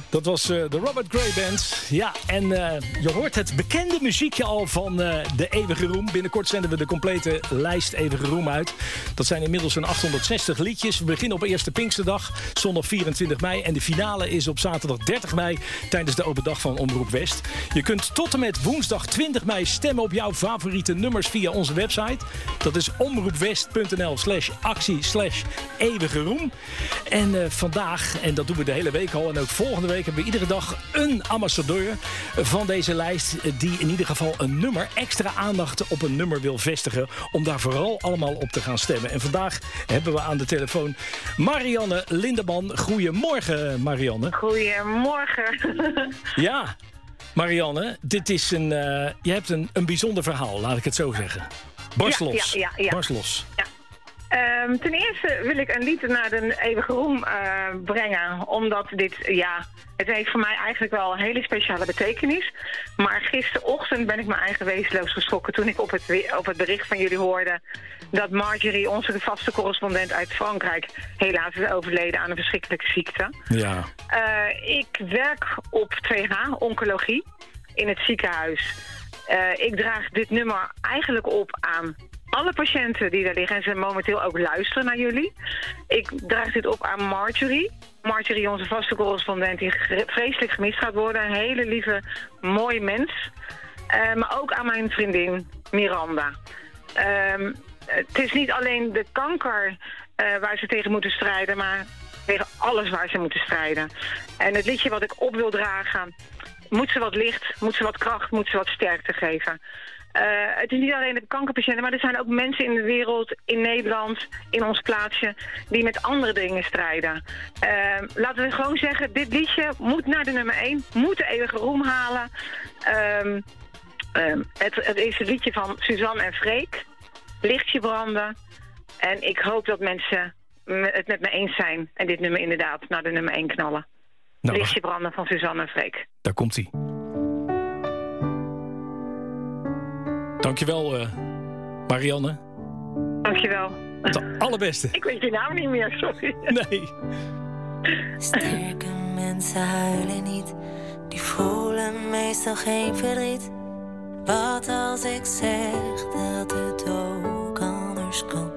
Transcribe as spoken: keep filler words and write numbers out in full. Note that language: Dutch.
Dat was uh, de Robert Gray Band. Ja, en uh, je hoort het bekende muziekje al van uh, de Eeuwige Roem. Binnenkort zenden we de complete lijst Eeuwige Roem uit. Dat zijn inmiddels een achthonderdzestig liedjes. We beginnen op eerste Pinksterdag, zondag vierentwintig mei. En de finale is op zaterdag dertig mei tijdens de open dag van Omroep West. Je kunt tot en met woensdag twintig mei stemmen op jouw favoriete nummers via onze website. Dat is omroepwest.nl slash actie slash eeuwige roem. En uh, vandaag, en dat doen we de hele week al en ook volgende week, hebben we iedere dag een ambassadeur van deze lijst die in ieder geval een nummer, extra aandacht op een nummer wil vestigen om daar vooral allemaal op te gaan stemmen. En vandaag hebben we aan de telefoon Marianne Lindeman. Goedemorgen, Marianne. Goedemorgen. Ja, Marianne, dit is een, uh, je hebt een, een bijzonder verhaal, laat ik het zo zeggen. Barst los. Ja, ja, ja, ja. Barst los. Ja. Um, ten eerste wil ik een lied naar de Eeuwige Roem uh, brengen. Omdat dit, ja, het heeft voor mij eigenlijk wel een hele speciale betekenis. Maar gisterochtend ben ik mijn eigen wezenloos geschrokken toen ik op het, op het bericht van jullie hoorde dat Marjorie, onze vaste correspondent uit Frankrijk, helaas is overleden aan een verschrikkelijke ziekte. Ja. Uh, ik werk op twee H, oncologie, in het ziekenhuis. Uh, ik draag dit nummer eigenlijk op aan alle patiënten die daar liggen en ze momenteel ook luisteren naar jullie. Ik draag dit op aan Marjorie. Marjorie, onze vaste correspondent, die vreselijk gemist gaat worden. Een hele lieve, mooie mens. Uh, maar ook aan mijn vriendin Miranda. Uh, het is niet alleen de kanker uh, waar ze tegen moeten strijden, maar tegen alles waar ze moeten strijden. En het liedje wat ik op wil dragen, moet ze wat licht, moet ze wat kracht, moet ze wat sterkte geven. Uh, het is niet alleen de kankerpatiënten, maar er zijn ook mensen in de wereld, in Nederland, in ons plaatsje, die met andere dingen strijden. Uh, laten we gewoon zeggen, dit liedje moet naar de nummer één, moet de Eeuwige Roem halen. Uh, uh, het, het is het liedje van Suzanne en Freek, Lichtje branden. En ik hoop dat mensen het met me eens zijn en dit nummer inderdaad naar de nummer één knallen. Nou, Lichtje branden van Suzanne en Freek. Daar komt-ie. Dankjewel, uh, Marianne. Dankjewel. Het allerbeste. Ik weet je naam niet meer, sorry. Nee. Sterke mensen huilen niet, die voelen meestal geen verdriet. Wat als ik zeg dat het ook anders kan?